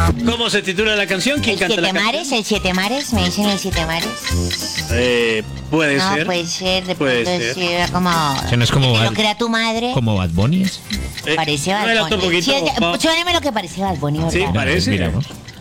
¿Cómo se titula la canción? ¿Quién canta la canción? El Siete Mares, me dicen el Siete Mares. Puede No, ser. puede ser, de Puede pronto ser. sí, era como... ¿Que no es como que Bad- lo crea tu madre. ¿Como Bad Bunny es? Parece no, el Bad otro Bunny. poquito, Sí, suéneme lo que parece Bad Bunny, ¿verdad? Sí, parece. Miramos.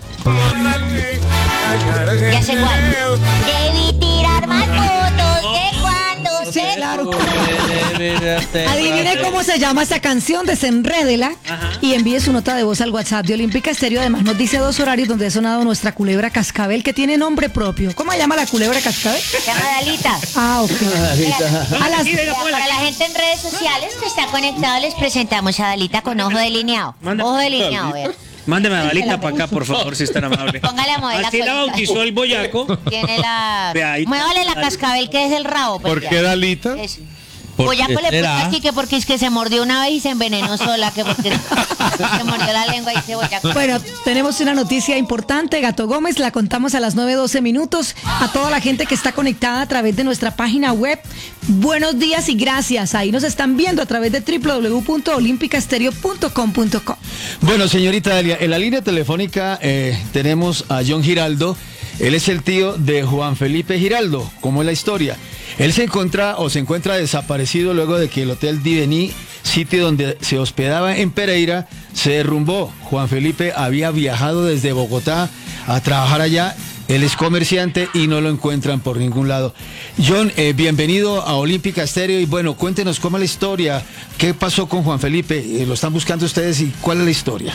Ya sé cuál. Debí tirar más fotos de cuando Sí, se... claro. Adivine cómo se llama esta canción, desenrédela y envíe su nota de voz al WhatsApp de Olímpica Estéreo. Además nos dice 2 horarios donde ha sonado nuestra culebra cascabel, que tiene nombre propio. ¿Cómo se llama la culebra cascabel? Se llama Dalita. Ah, ok. A las... Para la gente en redes sociales que está conectado, les presentamos a Dalita con ojo delineado. Ojo delineado, vea. Mándeme a Dalita para acá, por favor, si es tan amable. Póngale a mover la Así la colita. bautizó el boyaco. Tiene la... Vea, ahí- Muévale la cascabel que es el rabo. pues, ¿Por ya. qué Dalita? Es- ¿Por Boyaco qué le puso será? así que porque es que se mordió una vez y se envenenó sola, que porque se mordió la lengua y se boyaco. Bueno, tenemos una noticia importante, Gato Gómez, la contamos a las 9:12 minutos. A toda la gente que está conectada a través de nuestra página web, buenos días y gracias. Ahí nos están viendo a través de www.olimpicastereo.com.co. Bueno, señorita Dalia, en la línea telefónica tenemos a John Giraldo. Él es el tío de Juan Felipe Giraldo. ¿Cómo es la historia? Él se encuentra desaparecido luego de que el Hotel Diveni, sitio donde se hospedaba en Pereira, se derrumbó. Juan Felipe había viajado desde Bogotá a trabajar allá. Él es comerciante y no lo encuentran por ningún lado. John, bienvenido a Olímpica Estéreo y bueno, cuéntenos cómo es la historia, qué pasó con Juan Felipe, lo están buscando ustedes y cuál es la historia.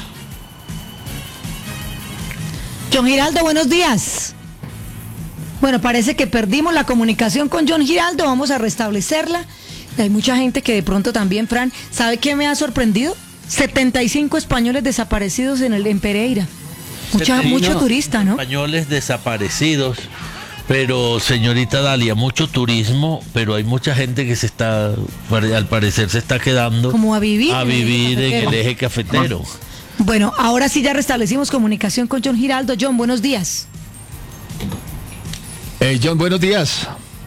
John Giraldo, buenos días. Bueno, parece que perdimos la comunicación con John Giraldo, vamos a restablecerla. Hay mucha gente que de pronto también, Fran, ¿sabe qué me ha sorprendido? 75 españoles desaparecidos en Pereira. Mucho turista, ¿no? Españoles desaparecidos, pero señorita Dalia, mucho turismo, pero hay mucha gente que al parecer se está quedando Como a vivir en el eje cafetero. Bueno, ahora sí ya restablecimos comunicación con John Giraldo. John, buenos días. John, buenos días.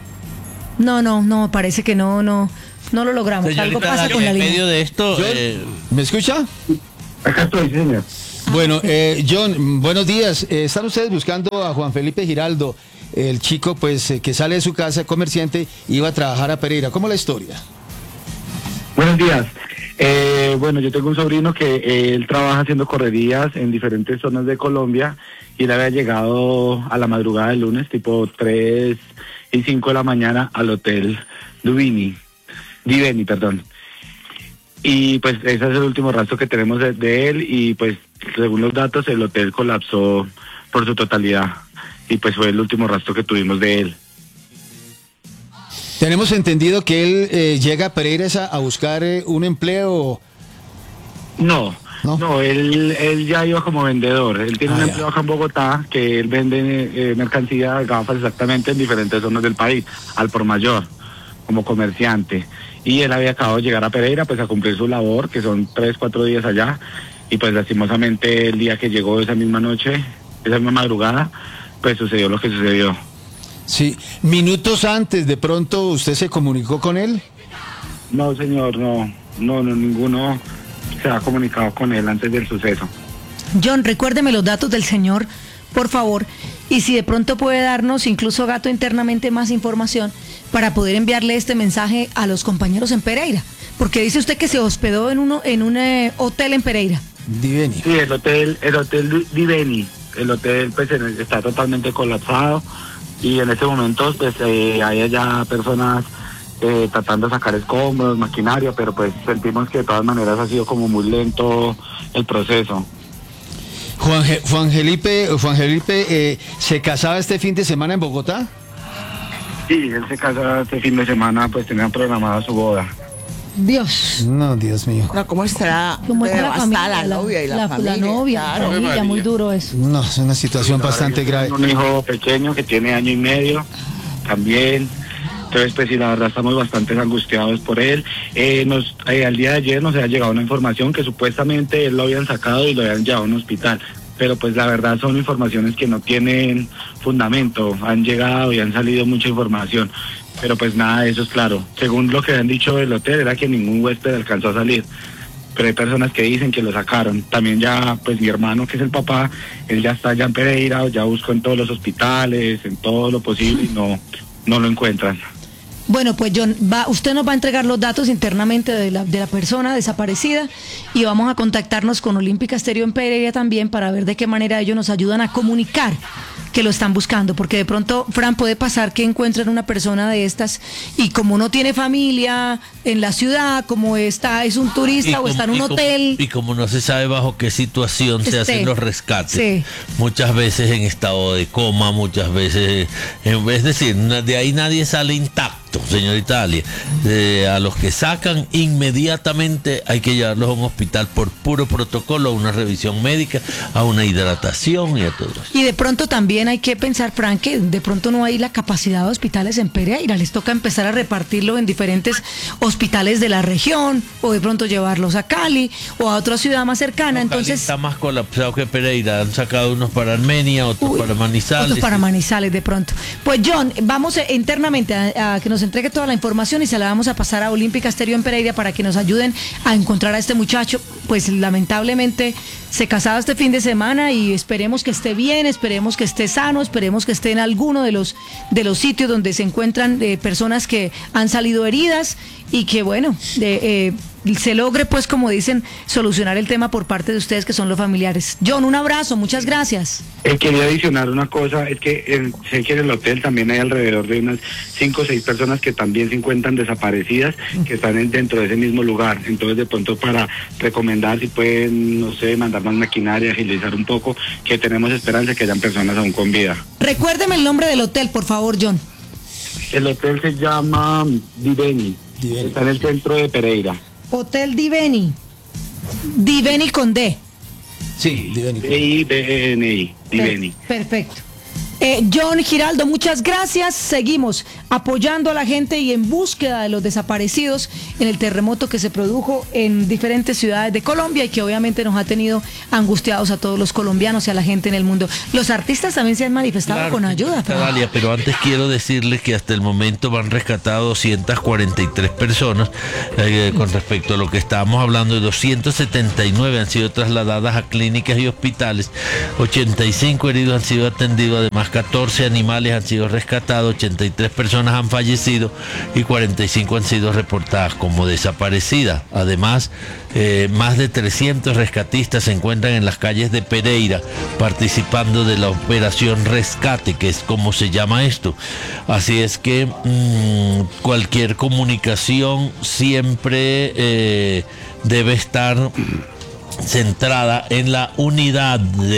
No, parece que no lo logramos. Señorita Algo pasa Dalia, con la en línea. medio de esto, ¿Me escucha? Acá estoy, señor. Bueno, John, buenos días. Están ustedes buscando a Juan Felipe Giraldo, el chico pues que sale de su casa, comerciante, iba a trabajar a Pereira. ¿Cómo es la historia? Buenos días. Bueno, yo tengo un sobrino que él trabaja haciendo correrías en diferentes zonas de Colombia y él había llegado a la madrugada del lunes, tipo 3 y 5 de la mañana, al hotel Diveni, perdón. Y pues ese es el último rastro que tenemos de él y pues según los datos el hotel colapsó por su totalidad y pues fue el último rastro que tuvimos de él. Tenemos entendido que él llega a Pereira a buscar un empleo. No, él ya iba como vendedor. Él tiene un empleo acá en Bogotá que él vende mercancía, gafas exactamente en diferentes zonas del país, al por mayor, como comerciante. Y él había acabado de llegar a Pereira pues a cumplir su labor, que son 3-4 días allá. Y pues lastimosamente el día que llegó esa misma noche, esa misma madrugada, pues sucedió lo que sucedió. Sí, minutos antes de pronto usted se comunicó con él. No, señor, no, ninguno se ha comunicado con él antes del suceso. John, recuérdeme los datos del señor, por favor, y si de pronto puede darnos, incluso Gato, internamente más información para poder enviarle este mensaje a los compañeros en Pereira, porque dice usted que se hospedó en un hotel en Pereira. Diveni. Sí, el hotel Diveni, el hotel pues está totalmente colapsado y en este momento pues hay ya personas tratando de sacar escombros, maquinaria, pero pues sentimos que de todas maneras ha sido como muy lento el proceso. Juan Felipe se casaba este fin de semana en Bogotá. Sí, él se casa este fin de semana, pues tenían programada su boda. Dios. No, Dios mío. No, ¿cómo estará? ¿Cómo está la familia? La novia y la familia. La novia, Claro. la familia, muy duro eso. No, es una situación bastante grave. Un hijo pequeño que tiene 1 año y medio también. Entonces, pues sí, la verdad estamos bastante angustiados por él. Al día de ayer nos había llegado una información que supuestamente él lo habían sacado y lo habían llevado a un hospital. Pero pues la verdad son informaciones que no tienen fundamento. Han llegado y han salido mucha información. Pero pues nada de eso es claro. Según lo que han dicho del hotel era que ningún huésped alcanzó a salir. pero hay personas que dicen que lo sacaron. También ya, pues mi hermano, que es el papá, él ya está allá en Pereira, ya buscó en todos los hospitales, en todo lo posible, y no lo encuentran. Bueno, pues John, usted nos va a entregar los datos internamente de la persona desaparecida y vamos a contactarnos con Olímpica Estéreo en Pereira también para ver de qué manera ellos nos ayudan a comunicar que lo están buscando, porque de pronto, Fran, puede pasar que encuentren una persona de estas y como no tiene familia en la ciudad, como es un turista o está en un hotel. Y como no se sabe bajo qué situación se hacen los rescates, sí. Muchas veces en estado de coma, muchas veces, es decir, de ahí nadie sale intacto, señorita Dalia. A los que sacan inmediatamente hay que llevarlos a un hospital por puro protocolo, a una revisión médica, a una hidratación y a todo eso. Y de pronto también hay que pensar, Frank, que de pronto no hay la capacidad de hospitales en Pereira, les toca empezar a repartirlo en diferentes hospitales de la región, o de pronto llevarlos a Cali o a otra ciudad más cercana. Entonces Cali está más colapsado que Pereira, han sacado unos para Armenia, otros para Manizales. Otros para Manizales de pronto. Pues John, vamos internamente a que nos entregue toda la información y se la vamos a pasar a Olímpica Estéreo en Pereira para que nos ayuden a encontrar a este muchacho. Pues lamentablemente se casaba este fin de semana y esperemos que esté bien, esperemos que esté sano, esperemos que esté en alguno de los sitios donde se encuentran personas que han salido heridas y que bueno, se logre, pues como dicen, solucionar el tema por parte de ustedes que son los familiares. John, un abrazo, muchas gracias. Quería adicionar una cosa, es que sé que en el hotel también hay alrededor de unas 5 o 6 personas que también se encuentran desaparecidas, que están dentro de ese mismo lugar. Entonces de pronto para recomendar si pueden, no sé, mandar más maquinaria, agilizar un poco, que tenemos esperanza de que hayan personas aún con vida. Recuérdeme el nombre del hotel, por favor, John. El hotel se llama Diveni. Está en el centro de Pereira. Hotel Diveni. Diveni con D. Sí, Diveni. D-I-V-E-N-I. Diveni. Perfecto. John Giraldo, muchas gracias. Seguimos apoyando a la gente y en búsqueda de los desaparecidos en el terremoto que se produjo en diferentes ciudades de Colombia y que obviamente nos ha tenido angustiados a todos los colombianos y a la gente en el mundo. Los artistas también se han manifestado con ayuda. Dalia, pero antes quiero decirles que hasta el momento van rescatados 243 personas. Con respecto a lo que estábamos hablando, de 279 han sido trasladadas a clínicas y hospitales, 85 heridos han sido atendidos, además 14 animales han sido rescatados, 83 personas han fallecido y 45 han sido reportadas como desaparecidas. Además, más de 300 rescatistas se encuentran en las calles de Pereira participando de la operación Rescate, que es como se llama esto. Así es que cualquier comunicación siempre debe estar centrada en la unidad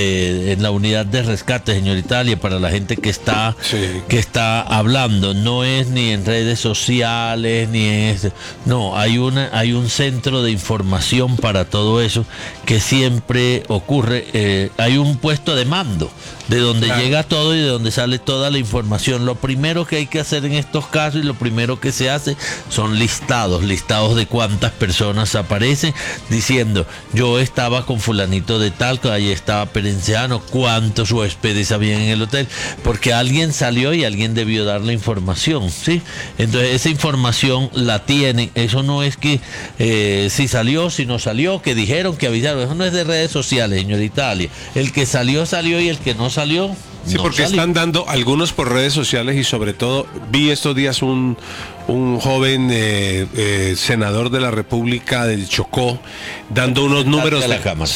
de rescate, señorita Dalia, para la gente que está hablando. No es ni en redes sociales ni es, no, hay un centro de información para todo eso que siempre ocurre. Hay un puesto de mando de donde llega todo y de donde sale toda la información. Lo primero que hay que hacer en estos casos y lo primero que se hace son listados de cuántas personas aparecen diciendo: yo estaba con fulanito de tal, ahí estaba perenciano, cuántos huéspedes habían en el hotel, porque alguien salió y alguien debió dar la información, ¿sí? Entonces esa información la tienen. Eso no es que si salió, si no salió, que dijeron, que avisaron. Eso no es de redes sociales, señorita Dalia. El que salió, y el que no salió, sí, no porque salió. Están dando algunos por redes sociales y sobre todo vi estos días un joven senador de la República del Chocó dando unos números de la Cámara.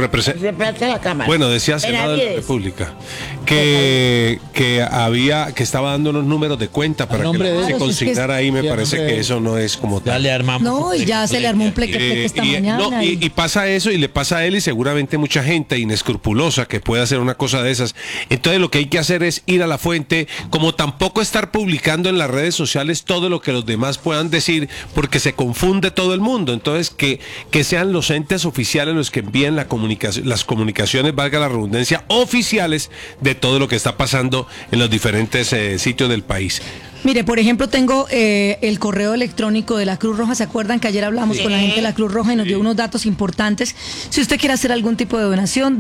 Bueno, decía Senado de la República que estaba dando unos números de cuenta para que se consignara ahí. Me parece que eso no es como tal. Ya le armamos. No, y ya se le armó un pleque esta mañana. Y pasa eso, y le pasa a él y seguramente mucha gente inescrupulosa que puede hacer una cosa de esas. Entonces lo que hay que hacer es ir a la fuente, como tampoco estar publicando en las redes sociales todo lo que los demás puedan decir, porque se confunde todo el mundo. Entonces que sean los entes oficiales los que envíen las comunicaciones, valga la redundancia, oficiales de todo lo que está pasando en los diferentes sitios del país. Mire, por ejemplo, tengo el correo electrónico de la Cruz Roja. ¿Se acuerdan que ayer hablamos con la gente de la Cruz Roja y nos dio unos datos importantes? Si usted quiere hacer algún tipo de donación,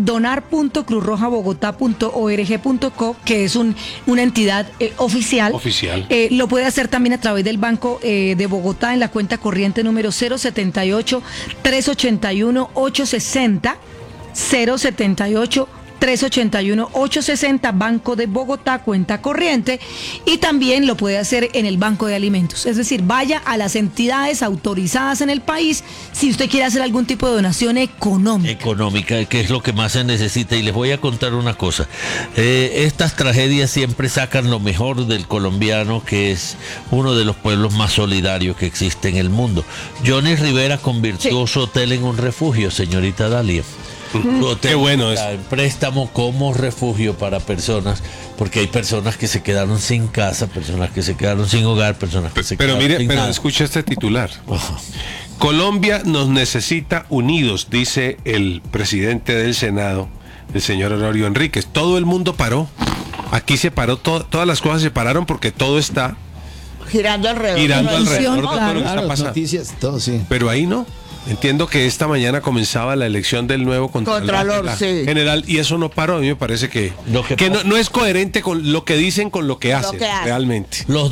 donar.cruzrojabogotá.org.co, que es una entidad oficial. Lo puede hacer también a través del Banco de Bogotá en la cuenta corriente número 078-381-860. 078-381-860, Banco de Bogotá, cuenta corriente, y también lo puede hacer en el Banco de Alimentos. Es decir, vaya a las entidades autorizadas en el país si usted quiere hacer algún tipo de donación económica, que es lo que más se necesita. Y les voy a contar una cosa. Estas tragedias siempre sacan lo mejor del colombiano, que es uno de los pueblos más solidarios que existe en el mundo. Johnny Rivera convirtió su hotel en un refugio, señorita Dalia. Qué bueno es. En préstamo como refugio para personas, porque hay personas que se quedaron sin casa, personas que se quedaron sin hogar, personas que se quedaron sin nada. Escucha este titular. Colombia nos necesita unidos, dice el presidente del Senado, el señor Honorio Enríquez. Todo el mundo paró. Aquí se paró, todas las cosas se pararon porque todo está girando alrededor de todo lo que está pasando. Noticias, todo, sí. Pero ahí no. Entiendo que esta mañana comenzaba la elección del nuevo Contralor General, y eso no paró. A mí me parece que no es coherente con lo que dicen con lo que hacen realmente. Los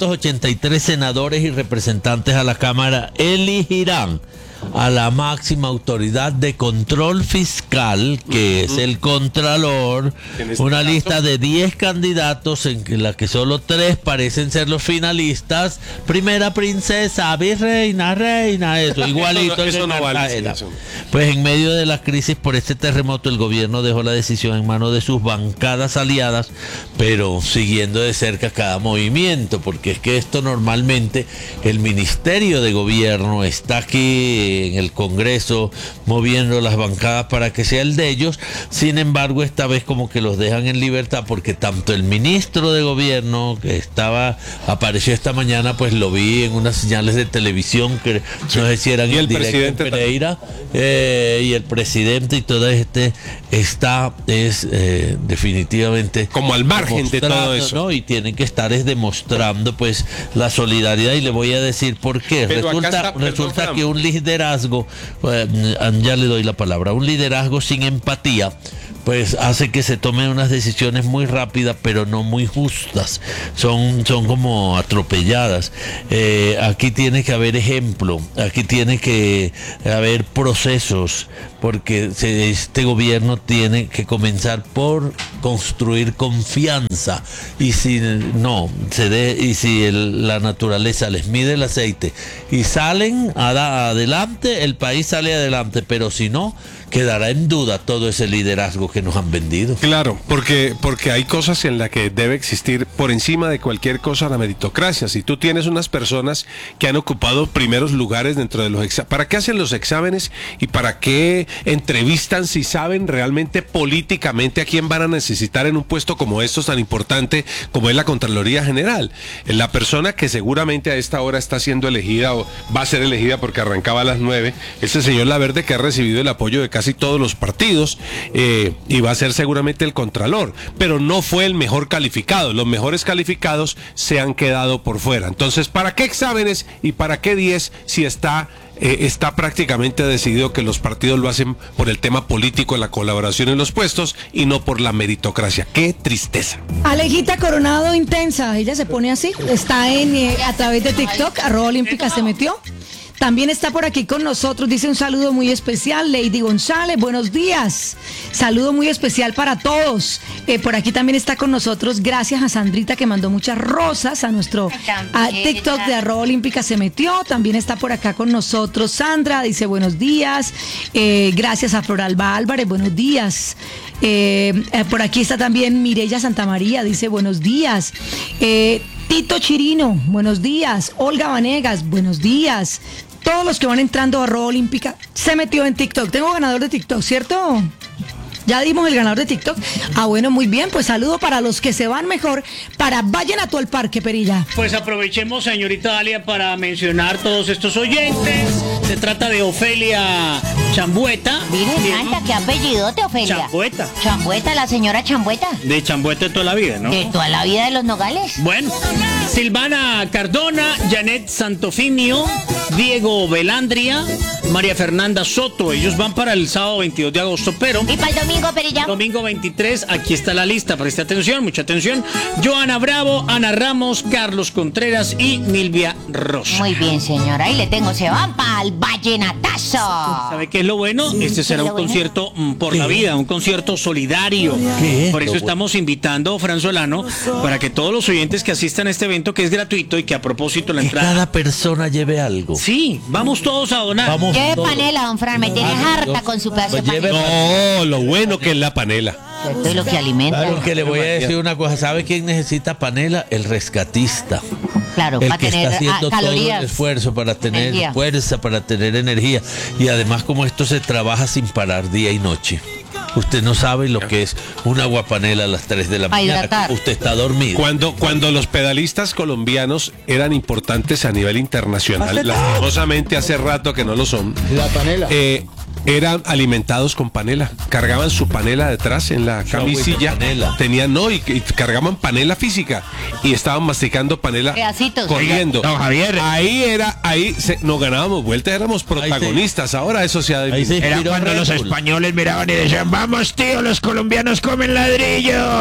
283 senadores y representantes a la Cámara elegirán a la máxima autoridad de control fiscal, que es el Contralor, una lista de 10 candidatos en la que solo 3 parecen ser los finalistas. Primera princesa, virreina, reina, eso, igualito. Eso no vale. Pues en medio de la crisis por este terremoto, el gobierno dejó la decisión en manos de sus bancadas aliadas, pero siguiendo de cerca cada movimiento, porque es que esto normalmente, el Ministerio de Gobierno está aquí en el Congreso moviendo las bancadas para que sea el de ellos. Sin embargo, esta vez como que los dejan en libertad, porque tanto el ministro de Gobierno que apareció esta mañana, pues lo vi en unas señales de televisión que no sé si eran y el directo presidente en Pereira, y el presidente y todo está definitivamente como al margen de todo eso, ¿no? Y tienen que estar demostrando pues la solidaridad, y le voy a decir por qué. Resulta que un liderazgo, ya le doy la palabra, un liderazgo sin empatía, pues hace que se tomen unas decisiones muy rápidas, pero no muy justas. Son como atropelladas. Aquí tiene que haber ejemplo, aquí tiene que haber procesos, porque este gobierno tiene que comenzar por construir confianza, y si la naturaleza les mide el aceite y salen adelante, el país sale adelante, pero si no, quedará en duda todo ese liderazgo que nos han vendido. Claro, porque hay cosas en las que debe existir por encima de cualquier cosa la meritocracia. Si tú tienes unas personas que han ocupado primeros lugares dentro de los exámenes, ¿para qué hacen los exámenes y para qué entrevistan si saben realmente políticamente a quién van a necesitar en un puesto como estos tan importante como es la Contraloría General? La persona que seguramente a esta hora está siendo elegida o va a ser elegida porque arrancaba a las 9, es el señor Laverde, que ha recibido el apoyo de casi todos los partidos, y va a ser seguramente el Contralor, pero no fue el mejor calificado. Los mejores calificados se han quedado por fuera. Entonces, ¿para qué exámenes y para qué 10 si está prácticamente decidido que los partidos lo hacen por el tema político, la colaboración en los puestos, y no por la meritocracia? ¡Qué tristeza! Alejita Coronado Intensa, ella se pone así, está a través de TikTok, @olímpica se metió. También está por aquí con nosotros, dice un saludo muy especial, Lady González, buenos días. Saludo muy especial para todos. Por aquí también está con nosotros, gracias a Sandrita que mandó muchas rosas a nuestro TikTok de @olímpica se metió. También está por acá con nosotros Sandra, dice buenos días. Gracias a Floralba Álvarez, buenos días. Por aquí está también Mireya Santamaría, dice buenos días. Tito Chirino, buenos días. Olga Vanegas, buenos días. Todos los que van entrando a @olímpica se metió en TikTok. Tengo ganador de TikTok, ¿cierto? Ya dimos el ganador de TikTok. Ah, bueno, muy bien, pues saludo para los que se van mejor para Vallenato al Parque, Perilla. Pues aprovechemos, señorita Dalia, para mencionar todos estos oyentes. Se trata de Ofelia Chambueta. Mire, Santa, qué apellidote, Ofelia. Chambueta. Chambueta, la señora Chambueta. De Chambueta de toda la vida, ¿no? De toda la vida de los Nogales. Bueno, Silvana Cardona, Janet Santofinio, Diego Velandria, María Fernanda Soto. Ellos van para el sábado 22 de agosto, pero... ¿Y para el domingo, Perilla? Domingo 23, aquí está la lista, preste atención, mucha atención. Joana Bravo, Ana Ramos, Carlos Contreras y Milvia Rosa. Muy bien, señora, ahí le tengo, se van para el vallenatazo. ¿Sabe qué es lo bueno? Este será un concierto por la vida, un concierto solidario. Por eso estamos invitando, Fran Solano, para que todos los oyentes que asistan a este evento, que es gratuito y que a propósito la Que entrada... cada persona lleve algo. Sí, vamos todos a donar. Vamos Lleve todos. panela, don Fran, me tiene harta con su pedazo de Pues lleve panela. No, lo bueno que es la panela. Esto es lo que alimenta. Claro que le voy a decir una cosa. ¿Sabe quién necesita panela? El rescatista. Claro, El para que tener está haciendo todo el calorías. esfuerzo para tener Energía. fuerza, para tener energía. Y además como esto se trabaja sin parar día y noche. Usted no sabe lo que es una aguapanela a las 3 de la Para mañana. hidratar. Usted está dormido. Cuando los pedalistas colombianos eran importantes a nivel internacional, lastimosamente hace rato que no lo son, La panela. eran alimentados con panela. Cargaban su panela detrás en la camisilla. panela. Tenían, no, y cargaban panela física. Y estaban masticando panela. Pedacitos. Corriendo. Don Javier. Nos ganábamos vueltas, éramos protagonistas. Ahora eso se ha Ahí se Era inspiró cuando Red los Bull. españoles miraban y decían, vamos tío, los colombianos comen ladrillo.